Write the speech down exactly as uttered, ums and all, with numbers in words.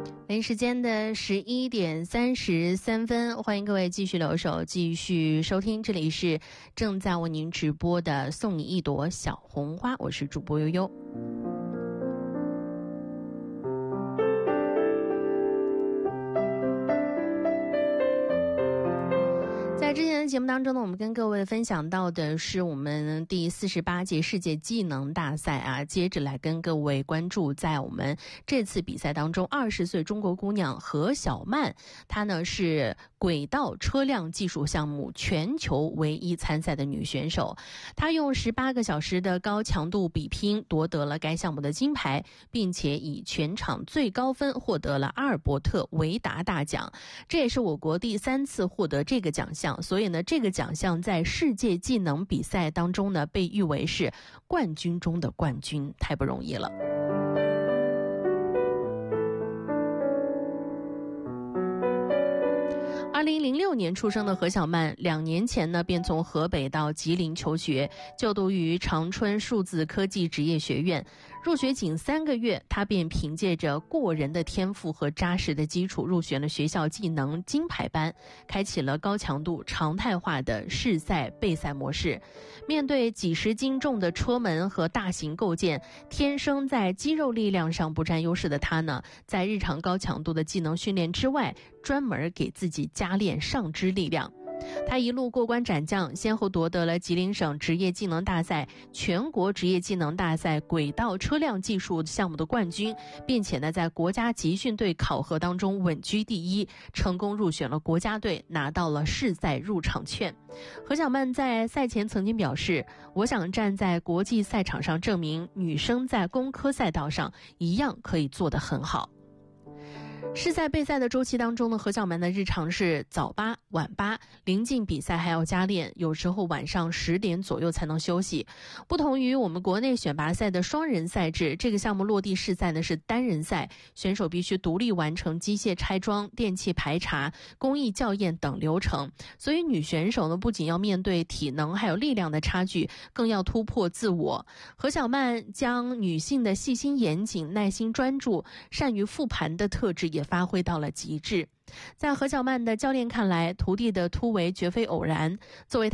北京时间的十一点三十三分，欢迎各位继续留守，继续收听，这里是正在为您直播的送你一朵小红花，我是主播悠悠。在之前的节目当中呢，我们跟各位分享到的是我们第四十八届世界技能大赛啊，接着来跟各位关注在我们这次比赛当中，二十岁中国姑娘何小曼，她呢是轨道车辆技术项目全球唯一参赛的女选手，她用十八个小时的高强度比拼夺得了该项目的金牌，并且以全场最高分获得了阿尔伯特维达大奖，这也是我国第三次获得这个奖项。所以呢，这个奖项在世界技能比赛当中呢，被誉为是冠军中的冠军，太不容易了。二零零六年出生的何小曼，两年前呢便从河北到吉林求学，就读于长春数字科技职业学院。入学仅三个月，她便凭借着过人的天赋和扎实的基础，入选了学校技能金牌班，开启了高强度常态化的试赛备赛模式。面对几十斤重的车门和大型构件，天生在肌肉力量上不占优势的她呢，在日常高强度的技能训练之外，专门给自己加练上肢力量。他一路过关斩将，先后夺得了吉林省职业技能大赛、全国职业技能大赛轨道车辆技术项目的冠军，并且呢在国家集训队考核当中稳居第一，成功入选了国家队，拿到了试赛入场券。何小曼在赛前曾经表示，我想站在国际赛场上证明女生在工科赛道上一样可以做得很好。试赛备赛的周期当中呢，何小曼的日常是早八晚八，临近比赛还要加练，有时候晚上十点左右才能休息。不同于我们国内选拔赛的双人赛制，这个项目落地试赛呢是单人赛，选手必须独立完成机械拆装、电器排查、工艺校验等流程。所以女选手呢不仅要面对体能还有力量的差距，更要突破自我。何小曼将女性的细心严谨、耐心专注、善于复盘的特质也发挥到了极致。在何小曼的教练看来，徒弟的突围绝非偶然，作为